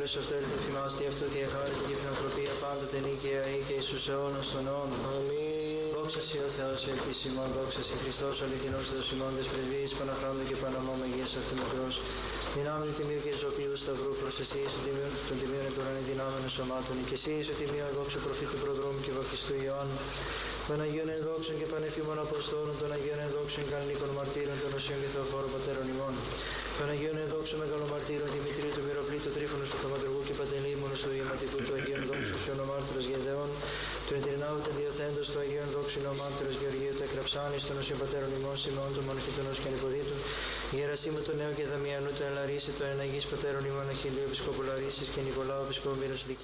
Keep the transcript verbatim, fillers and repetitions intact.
Άγιος αυτό ελπιμάστε αυτό διαχάρητη και φιλανθρωπία πάντοτε νίκαια ή και εις τους αιώνας των αιώνων. Αμήν. Δόξα σοι ο Θεός επίσημον, δόξα σοι Χριστός αληθινός Θεός ημών της πρεσβείας Παναχράντου και Παναμό Μεγίας αυτομικρός. Δυνάμει τιμίου και ζωοποιού σταυρού προς εσείς των τιμίων εν των ανεδυνάμενων σωμάτων. Και εσείς ο τιμίο δόξου προφήτου προδρόμου και βαπτιστού Ιωάννου. Των Αγίων ενδόξων και πανεφήμων Αποστόλων, των Αγίων ενδόξων κανονικών μαρτύρων, των Οσίων και Θεοφόρων Πατέρων ημών. Των Αγίων ενδόξων μεγαλομαρτύρων Δημητρίου του Μυροπλήτου, Τρίφωνος του Θαυματουργού και Παντελήμωνος του Ιηματικού, του Αγίων ενδόξων Σιωνομάρτυρος Γεδεών, του Εντρινάου των Διοθέντος, του Αγίων ενδόξων Ομάρτυρος Γεωργίου, του Εκραψάνης, των Οσίων Πατέρων ημών, Σιμών, του Μονοφυτονός και Νικοδίτου, Γερασίμου του Νέου και Δαμιανού, του Ελαρίση, του Εναγής Πατέρων ημών Αχιλίου, Επισκόπου Λαρίσης και Νικολάου, Επισκόπου Μυροσλική.